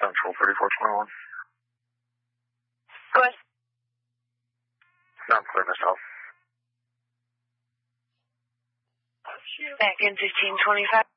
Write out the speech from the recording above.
Central 3421. Go ahead. No, I'm clear myself. Back in 1525.